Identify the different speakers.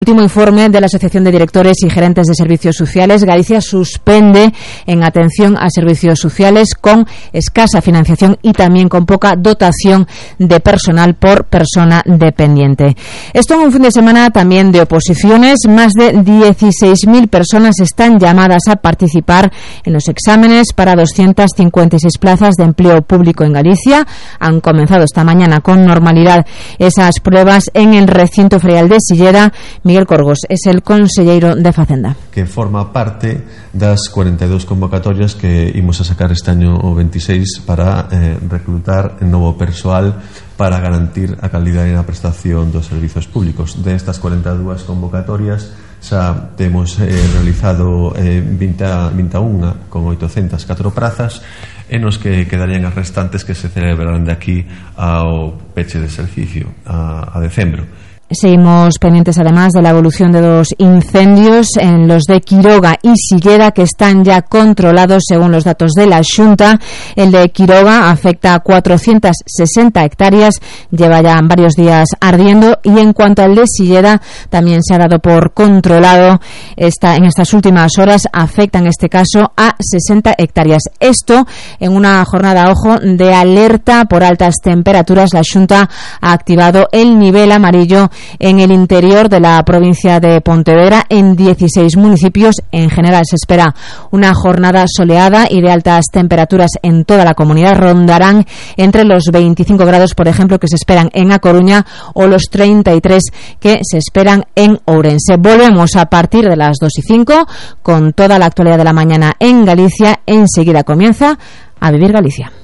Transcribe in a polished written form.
Speaker 1: Último informe de la Asociación de Directores y Gerentes de Servicios Sociales. Galicia suspende en atención a servicios sociales con escasa financiación y también con poca dotación de personal por persona dependiente. Esto en un fin de semana también de oposiciones. Más de 16.000 personas están llamadas a participar en los exámenes para 256 plazas de empleo público en Galicia. Han comenzado esta mañana con normalidad esas pruebas en el recinto ferial de Silleda. Miguel Corgos es el conselleiro de Facenda.
Speaker 2: Que forma parte das 42 convocatorias que imos a sacar este año o 26 para reclutar novo persoal para garantir a calidade na prestación dos servizos públicos. De estas 42 convocatorias xa temos realizado 21 con 804 prazas e nos que quedarían as restantes que se celebrarán de aquí ao peche de exercicio a decembro.
Speaker 1: Seguimos pendientes además de la evolución de dos incendios en los de Quiroga y Silleda que están ya controlados según los datos de la Xunta. El de Quiroga afecta a 460 hectáreas, lleva ya varios días ardiendo, y en cuanto al de Silleda también se ha dado por controlado. En estas últimas horas afecta en este caso a 60 hectáreas. Esto en una jornada, ojo, de alerta por altas temperaturas. La Xunta ha activado el nivel amarillo en el interior de la provincia de Pontevedra en 16 municipios. En general se espera una jornada soleada y de altas temperaturas en toda la comunidad. Rondarán entre los 25 grados, por ejemplo, que se esperan en A Coruña, o los 33 que se esperan en Ourense. Volvemos a partir de las 2:05 con toda la actualidad de la mañana en Galicia. Enseguida comienza A Vivir Galicia.